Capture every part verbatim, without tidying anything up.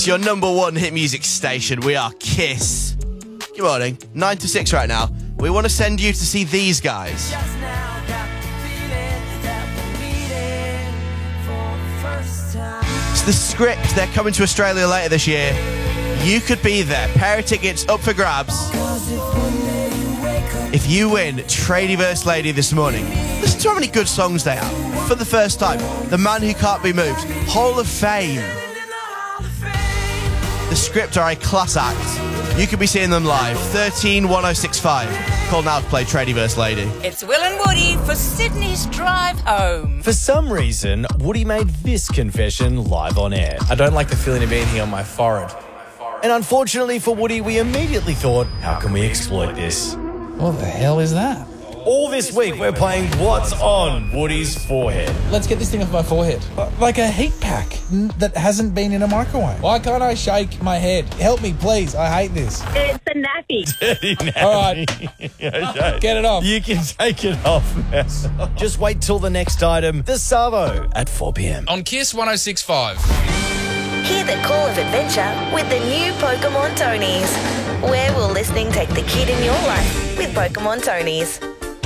It's your number one hit music station. We are Kiss. Good morning. Nine to six right now. We want to send you to see these guys. It's The Script. They're coming to Australia later this year. You could be there. Pair of tickets up for grabs. If you win Tradiverse Lady this morning, listen to how many good songs they have. For the first time, The Man Who Can't Be Moved, Hall of Fame. The Script are a class act. You could be seeing them live. thirteen one oh six five. Call now to play Tradiverse Lady. It's Will and Woody for Sydney's Drive Home. For some reason, Woody made this confession live on air. I don't like the feeling of being here on my forehead. And unfortunately for Woody, we immediately thought, how can we exploit this? What the hell is that? All this week, we're playing What's on Woody's Forehead. Let's get this thing off my forehead. Like a heat pack that hasn't been in a microwave. Why can't I shake my head? Help me, please. I hate this. It's a nappy. Dirty nappy. All right. Okay. Get it off. You can take it off now. Just wait till the next item, the Savo, at four p.m. On Kiss one oh six point five. Hear the call of adventure with the new Pokemon Tonys. Where will listening take the kid in your life with Pokemon Tonys?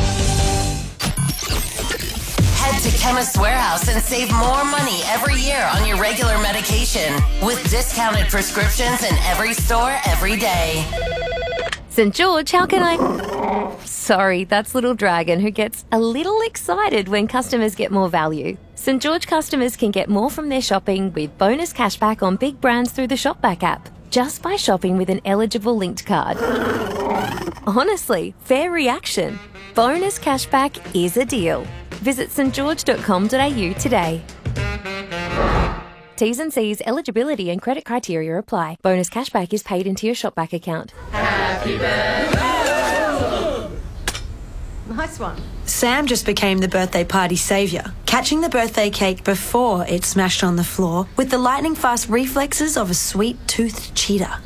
Head to Chemist Warehouse and save more money every year on your regular medication with discounted prescriptions in every store every day. Saint George, how can I... Sorry, that's Little Dragon, who gets a little excited when customers get more value. Saint George customers can get more from their shopping with bonus cashback on big brands through the Shopback app, just by shopping with an eligible linked card. Honestly, fair reaction. Bonus cashback is a deal. Visit st george dot com dot a u today. T's and C's, eligibility and credit criteria apply. Bonus cashback is paid into your Shopback account. Happy birthday. Nice one. Sam just became the birthday party saviour, catching the birthday cake before it smashed on the floor with the lightning-fast reflexes of a sweet-toothed cheetah.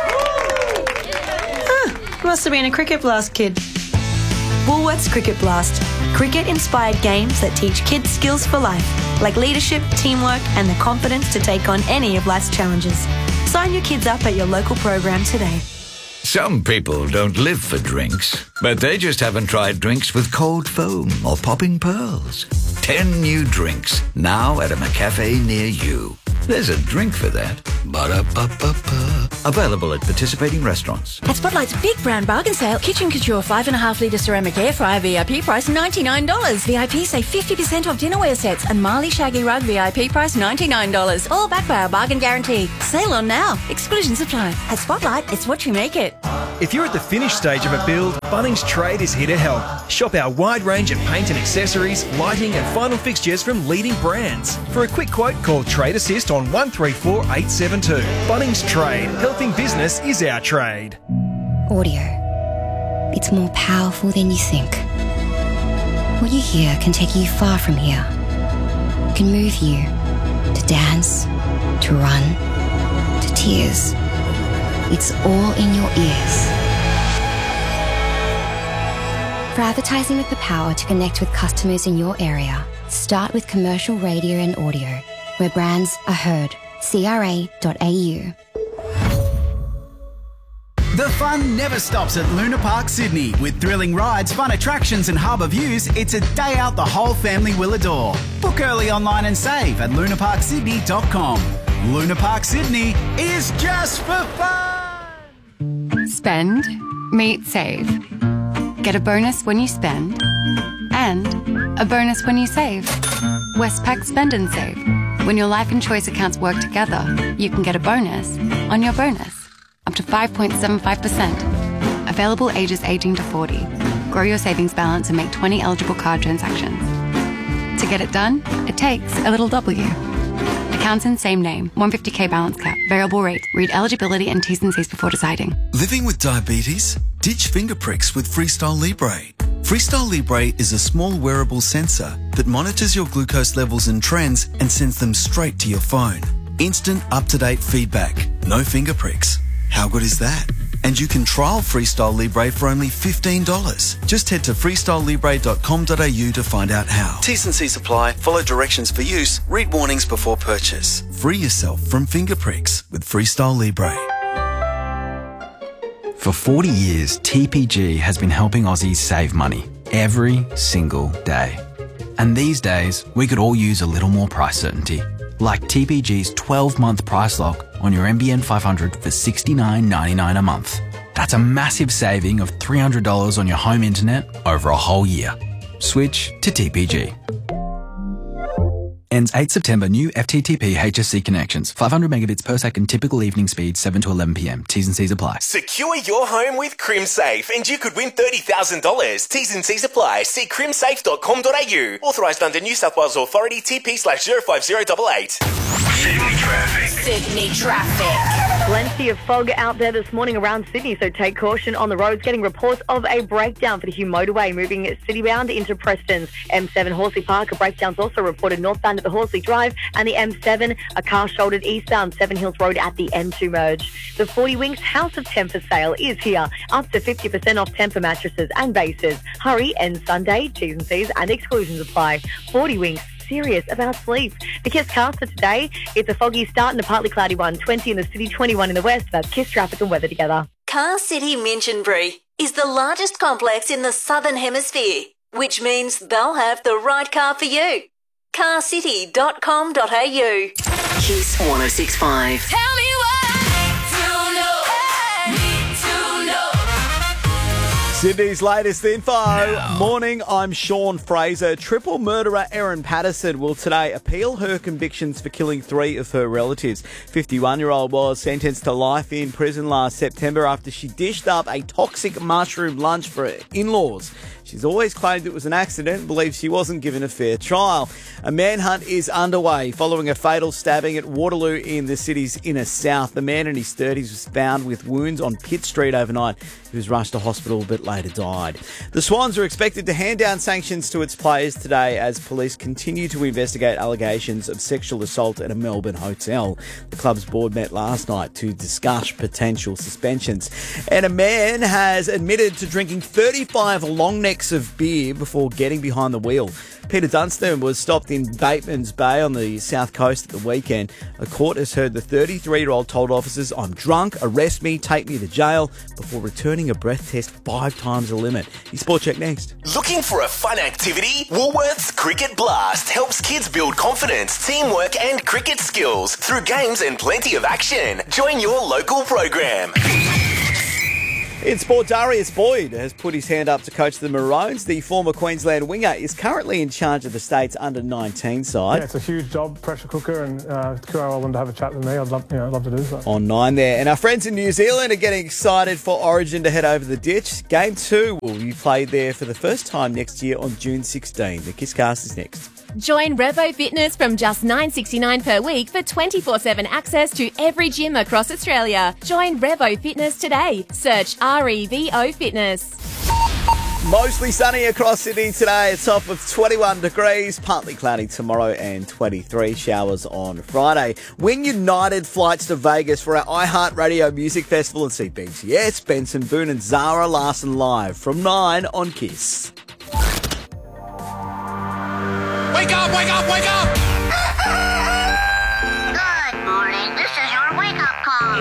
Huh, must have been a Cricket Blast kid. Woolworths Cricket Blast. Cricket-inspired games that teach kids skills for life, like leadership, teamwork, and the confidence to take on any of life's challenges. Sign your kids up at your local program today. Some people don't live for drinks, but they just haven't tried drinks with cold foam or popping pearls. Ten new drinks, now at a McCafe near you. There's a drink for that. Ba-da-ba-ba-ba. Available at participating restaurants. At Spotlight's big brand bargain sale, Kitchen Couture five and a half litre ceramic air fryer V I P price ninety-nine dollars. V I P save fifty percent off dinnerware sets and Marley Shaggy Rug V I P price ninety-nine dollars. All backed by our bargain guarantee. Sale on now. Exclusions apply. At Spotlight, it's what you make it. If you're at the finished stage of a build, Bunnings Trade is here to help. Shop our wide range of paint and accessories, lighting and final fixtures from leading brands. For a quick quote, call Trade Assist on one three four eight seven two. Bunnings Trade. Helping business is our trade. Audio. It's more powerful than you think. What you hear can take you far from here. It can move you to dance, to run, to tears. It's all in your ears. For advertising with the power to connect with customers in your area, start with commercial radio and audio, where brands are heard. C R A dot A U. The fun never stops at Luna Park Sydney. With thrilling rides, fun attractions and harbour views, it's a day out the whole family will adore. Book early online and save at luna park sydney dot com. Luna Park Sydney is just for fun. Spend, meet, save. Get a bonus when you spend and a bonus when you save. Westpac Spend and Save. When your life and choice accounts work together, you can get a bonus on your bonus. Up to five point seven five percent. Available ages eighteen to forty. Grow your savings balance and make twenty eligible card transactions. To get it done, it takes a little W. Accounts in same name. one hundred fifty k balance cap. Variable rate. Read eligibility and T's and C's before deciding. Living with diabetes? Ditch finger pricks with Freestyle Libre. Freestyle Libre is a small wearable sensor that monitors your glucose levels and trends and sends them straight to your phone. Instant, up-to-date feedback. No finger pricks. How good is that? And you can trial Freestyle Libre for only fifteen dollars. Just head to freestyle libre dot com dot a u to find out how. T's and C's apply. Follow directions for use. Read warnings before purchase. Free yourself from finger pricks with Freestyle Libre. For forty years, T P G has been helping Aussies save money every single day. And these days, we could all use a little more price certainty. Like T P G's twelve-month price lock on your N B N five hundred for sixty-nine ninety-nine a month. That's a massive saving of three hundred dollars on your home internet over a whole year. Switch to T P G. Ends eighth September. New F T T P H S C connections. five hundred megabits per second. Typical evening speed seven to eleven p m. T's and C's apply. Secure your home with CrimSafe and you could win thirty thousand dollars. T's and C's apply. See crim safe dot com dot a u. Authorised under New South Wales Authority T P slash zero five zero eight eight. Sydney traffic. Sydney traffic. Plenty of fog out there this morning around Sydney, so take caution on the roads. Getting reports of a breakdown for the Hume motorway moving citybound into Preston's. M seven Horsley Park, a breakdown's also reported northbound at the Horsley Drive, and the M seven, a car shouldered eastbound Seven Hills Road at the M two merge. The forty Winks House of Temper sale is here. Up to fifty percent off Temper mattresses and bases. Hurry, end Sunday. T's and C's and exclusions apply. forty Winks. Serious about sleep. The Kiss cast for today, it's a foggy start and a partly cloudy one. twenty in the city, twenty-one in the west. That's Kiss traffic and weather together. Car City Minchinbury is the largest complex in the Southern Hemisphere, which means they'll have the right car for you. car city dot com dot a u. Kiss one oh six point five. Tell me Sydney's latest info. Now. Morning, I'm Sean Fraser. Triple murderer Erin Patterson will today appeal her convictions for killing three of her relatives. fifty-one-year-old was sentenced to life in prison last September after she dished up a toxic mushroom lunch for her in-laws. She's always claimed it was an accident and believes she wasn't given a fair trial. A manhunt is underway following a fatal stabbing at Waterloo in the city's inner south. The man in his thirties was found with wounds on Pitt Street overnight. He was rushed to hospital but later died. The Swans are expected to hand down sanctions to its players today as police continue to investigate allegations of sexual assault at a Melbourne hotel. The club's board met last night to discuss potential suspensions. And a man has admitted to drinking thirty-five long necks of beer before getting behind the wheel. Peter Dunstan was stopped in Bateman's Bay on the south coast at the weekend. A court has heard the thirty-three-year-old told officers, "I'm drunk, arrest me, take me to jail," before returning a breath test five times the limit. His Sport Check next. Looking for a fun activity? Woolworths Cricket Blast helps kids build confidence, teamwork and cricket skills through games and plenty of action. Join your local program. In sport, Darius Boyd has put his hand up to coach the Maroons. The former Queensland winger is currently in charge of the state's under nineteen side. Yeah, it's a huge job, pressure cooker, and uh, Q R L wanted to have a chat with me. I'd love, you know, I'd love to do so. On nine there. And our friends in New Zealand are getting excited for Origin to head over the ditch. Game two will be played there for the first time next year on June sixteenth. The Kisscast is next. Join Revo Fitness from just nine dollars sixty-nine per week for twenty-four seven access to every gym across Australia. Join Revo Fitness today. Search R E V O Fitness. Mostly sunny across Sydney today. A top of twenty-one degrees. Partly cloudy tomorrow and twenty-three. Showers on Friday. Win United flights to Vegas for our iHeartRadio Music Festival and see B T S, Benson Boone and Zara Larson live from nine on Kiss. Wake up, wake up, wake up! Good morning. This is your wake-up call.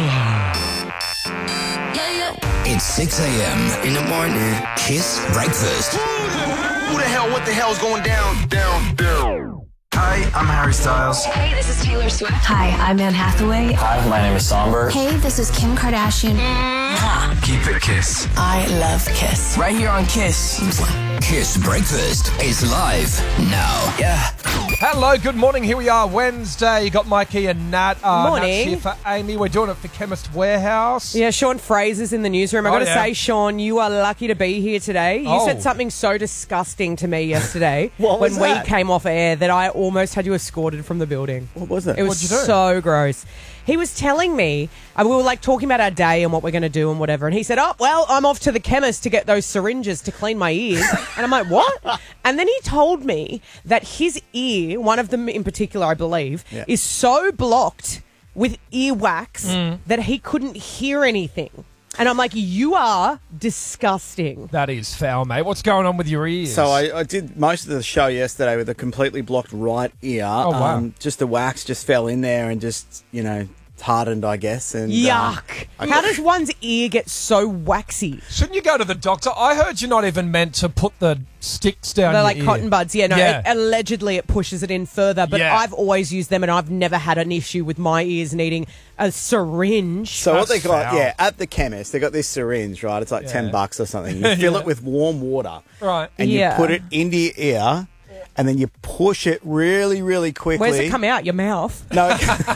yeah, yeah. It's six a.m. in the morning. Kiss Breakfast. Who the hell, what the hell's going down, down, down? Hi, I'm Harry Styles. Hey, this is Taylor Swift. Hi, I'm Anne Hathaway. Hi, my name is Somber. Hey, this is Kim Kardashian. Mm. Keep it Kiss. I love Kiss. Right here on Kiss. Kiss Breakfast is live now. Yeah. Hello, good morning. Here we are, Wednesday. You got Mikey and Nat. Uh, morning. Nat's here for Amy. We're doing it for Chemist Warehouse. Yeah, Sean Fraser's in the newsroom. I've oh, got to yeah. say, Sean, you are lucky to be here today. You oh. said something so disgusting to me yesterday what when was that? we came off air that I almost had you escorted from the building. What was it? It was What'd you do? so gross. He was telling me, uh, we were like talking about our day and what we're going to do and whatever. And he said, oh, well, I'm off to the chemist to get those syringes to clean my ears. And I'm like, what? And then he told me that his ear, one of them in particular, I believe, yeah. is so blocked with earwax Mm. that he couldn't hear anything. And I'm like, you are disgusting. That is foul, mate. What's going on with your ears? So I, I did most of the show yesterday with a completely blocked right ear. Oh, wow. Um, just the wax just fell in there and just, you know, hardened, I guess. And Yuck. um, I- How does one's ear get so waxy? Shouldn't you go to the doctor? I heard you're not even meant to put the sticks down They're your like ear. cotton buds. Yeah, no, Yeah. It, allegedly it pushes it in further, but Yeah. I've always used them and I've never had an issue with my ears needing a syringe. So what they got, yeah, at the chemist, they got this syringe, right? It's like Yeah. ten bucks or something. You fill Yeah. it with warm water. Right. And Yeah. you put it into your ear, and then you push it really, really quickly. Where's it come out? Your mouth? No,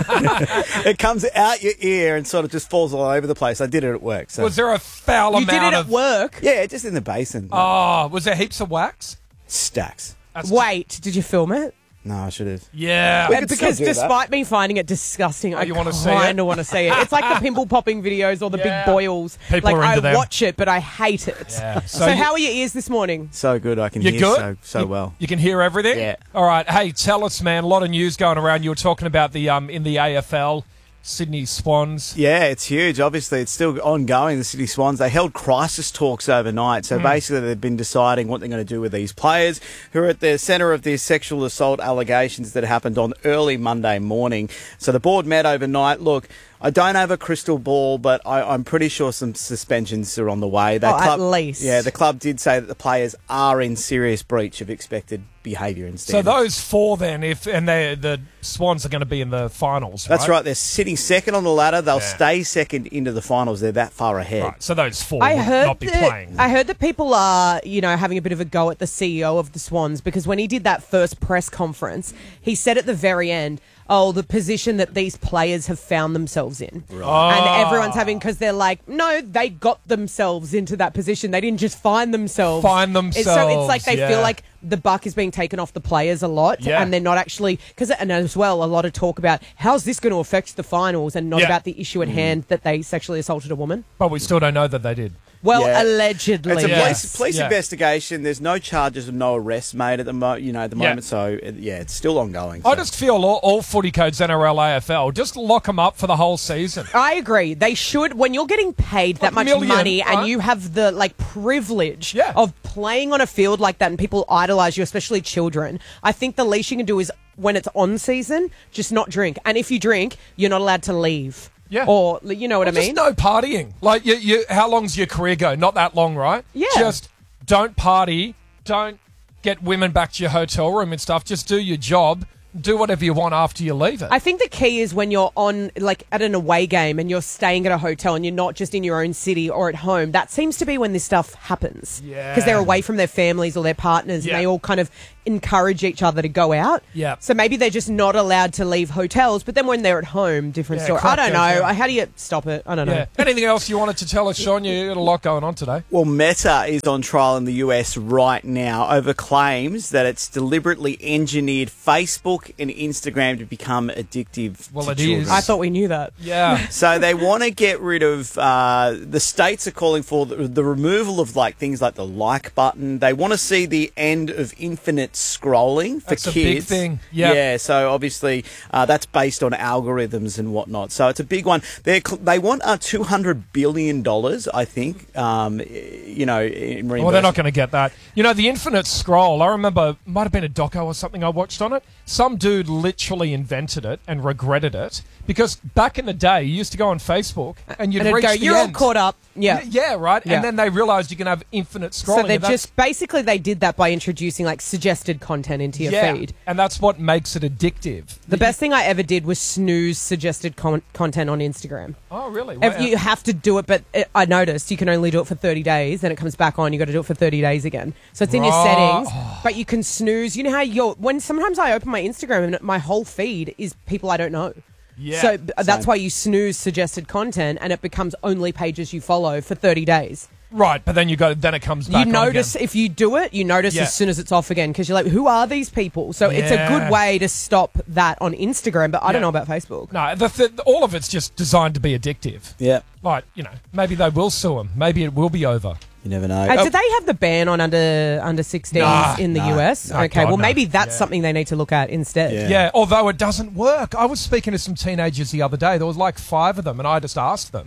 it, it comes out your ear and sort of just falls all over the place. I did it at work. So. Was there a foul You amount did it at of... work? Yeah, just in the basin. Oh, was there heaps of wax? Stacks. That's Wait, did you film it? No, I should have. Yeah. We Uh, could because still do that. despite me finding it disgusting, I you wanna see it? kind of want to see it. It's like the pimple popping videos or the Yeah. big boils. People like are into I them. watch it, but I hate it. Yeah. So, So you- how are your ears this morning? So good, I can You hear good? so so You- well. You can hear everything? Yeah. All right. Hey, tell us, man. A lot of news going around. You were talking about the um in the A F L, Sydney Swans. Yeah, it's huge. Obviously, it's still ongoing. The City Swans, they held crisis talks overnight. So Hmm. basically, they've been deciding what they're going to do with these players who are at the centre of these sexual assault allegations that happened on early Monday morning. So the board met overnight. Look, I don't have a crystal ball, but I, I'm pretty sure some suspensions are on the way. That Oh, at least. Yeah, the club did say that the players are in serious breach of expected behaviour and So standards. those four then, if and they the Swans are going to be in the finals, That's right? right. They're sitting second on the ladder. They'll Yeah. stay second into the finals. They're that far ahead. Right, so those four I will heard not be that, playing. I heard that people are, you know, having a bit of a go at the C E O of the Swans because when he did that first press conference, he said at the very end, oh, the position that these players have found themselves in. Right. And Oh. everyone's having, because they're like, no, they got themselves into that position. They didn't just find themselves. Find It's- So themselves, it's like they yeah. feel like the buck is being taken off the players a lot. Yeah. And they're not actually, because, and as well, a lot of talk about how's this going to affect the finals and not Yeah. about the issue at hand that they sexually assaulted a woman. But we still don't know that they did. Well, Yeah. allegedly. It's a Yeah. police, police Yeah. investigation. There's no charges of no arrests made at the mo- you know at the Yeah. moment. So it, yeah, it's still ongoing. I so. just feel all, all footy codes, N R L, A F L, just lock them up for the whole season. I agree. They should, when you're getting paid that Like much million, money right? and you have the like privilege Yeah. of playing on a field like that and people idolize you, especially children, I think the least you can do is when it's on season, just not drink. And if you drink, you're not allowed to leave. Yeah. Or, you know what Well, I mean? Just no partying. Like, you, you, how long's your career go? Not that long, right? Yeah. Just don't party. Don't get women back to your hotel room and stuff. Just do your job. Do whatever you want after you leave it. I think the key is when you're on, like, at an away game and you're staying at a hotel and you're not just in your own city or at home. That seems to be when this stuff happens. Yeah. Because they're away from their families or their partners Yeah. and they all kind of encourage each other to go out. Yeah. So maybe they're just not allowed to leave hotels, but then when they're at home, different Yeah, story. I crap don't goes know. down. How do you stop it? I don't know. Yeah. Anything else you wanted to tell us, Sean? You got a lot going on today. Well, Meta is on trial in the U S right now over claims that it's deliberately engineered Facebook and Instagram to become addictive Well, to it children. is. I thought we knew that. Yeah. So they want to get rid of, uh, the states are calling for the, the removal of like things like the like button. They want to see the end of infinite scrolling for That's a kids. big thing. Yep. Yeah, so obviously uh, that's based on algorithms and whatnot. So it's a big one. They they want uh, two hundred billion dollars, I think, um, you know, in Well, they're not reimbursement. going to get that. You know, the infinite scroll, I remember, might have been a doco or something I watched on it. Some dude literally invented it and regretted it because back in the day, you used to go on Facebook and you'd And it'd reach go, the you're all end. caught up. Yeah. Y- Yeah, right. Yeah. And then they realised you can have infinite scrolling. So they and that's- just basically they did that by introducing like suggested content into your yeah, feed. and that's what makes it addictive. The best thing I ever did was snooze suggested con- content on Instagram. Oh, really? If Wow. you have to do it, but it, I noticed you can only do it for thirty days, then it comes back on. You got to do it for thirty days again. So it's in your Right. settings, but you can snooze. You know how you're when sometimes I open my Instagram and my whole feed is people I don't know. Yeah, So b- that's same. why you snooze suggested content, and it becomes only pages you follow for thirty days. Right, but then you go. Then it comes back. You on notice again. if you do it, you notice Yeah. as soon as it's off again because you're like, who are these people? So it's a Yeah. good way to stop that on Instagram, but I don't Yeah. know about Facebook. No, the th- all of it's just designed to be addictive. Yeah. Like, you know, maybe they will sue him. Maybe it will be over. You never know. Uh, did they have the ban on under under sixteens Nah, in the no. U S? No, okay, God, well no. maybe that's Yeah. something they need to look at instead. Yeah. Yeah, although it doesn't work. I was speaking to some teenagers the other day. There was like five of them, and I just asked them,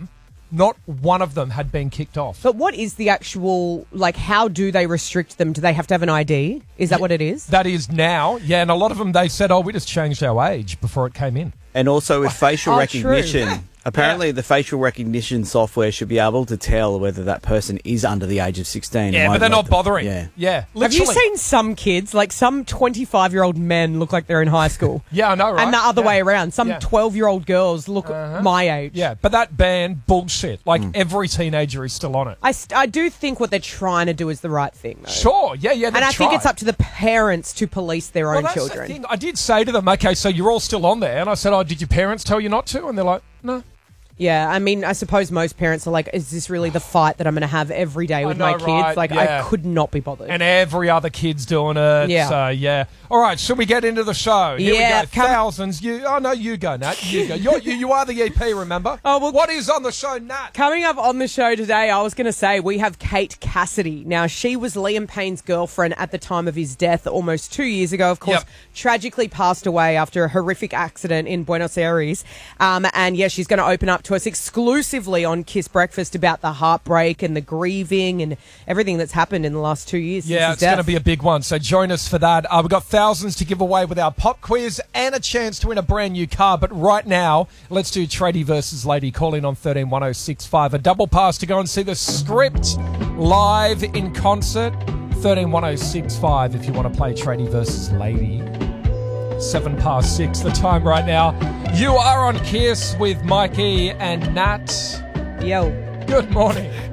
Not one of them had been kicked off. But what is the actual, like, how do they restrict them? Do they have to have an I D? Is that what it is? That is now, yeah, and a lot of them, they said, oh, we just changed our age before it came in. And also with facial Oh, recognition. true. Apparently, the facial recognition software should be able to tell whether that person is under the age of sixteen. Yeah, and but won't they're let not them- bothering. Yeah. Yeah, Have literally. you seen some kids, like some twenty-five-year-old men look like they're in high school? Yeah, I know, right? And the other Yeah. way around. Some Yeah. twelve-year-old girls look Uh-huh. my age. Yeah, but that band, bullshit. Like, Mm. every teenager is still on it. I, st- I do think what they're trying to do is the right thing, though. Sure, yeah, yeah, And they've I think it's tried. up to the parents to police their Well, own that's the children. thing. I did say to them, okay, so you're all still on there. And I said, oh, did your parents tell you not to? And they're like, no. Yeah, I mean, I suppose most parents are like, is this really the fight that I'm going to have every day I with know, my kids? right, Like, yeah. I could not be bothered. And every other kid's doing it. Yeah. So, yeah. All right, should we get into the show? Here Yeah, we go. come- Thousands. You, oh, no, you go, Nat. You go. You're, you, you are the E P, remember? Oh, well, what is on the show, Nat? Coming up on the show today, I was going to say we have Kate Cassidy. Now, she was Liam Payne's girlfriend at the time of his death almost two years ago. Of course, Yep. tragically passed away after a horrific accident in Buenos Aires. Um, and yeah, she's going to open up to us exclusively on Kiss Breakfast about the heartbreak and the grieving and everything that's happened in the last two years. since Yeah, his it's going to death. be a big one. So join us for that. Uh, we've got thousands to give away with our pop quiz and a chance to win a brand new car. But right now, let's do Tradie versus Lady. Call in on thirteen one oh six five. A double pass to go and see the script live in concert. thirteen one oh six five if you want to play Tradie versus Lady. Seven past six, the time right now. You are on Kiss with Mikey and Nat. Yo. Good morning.